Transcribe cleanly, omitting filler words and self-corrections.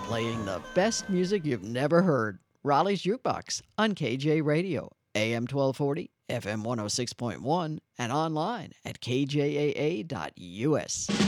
playing the best music you've never heard. Raleigh's Jukebox on KJ Radio, AM 1240, FM 106.1, and online at kjaa.us.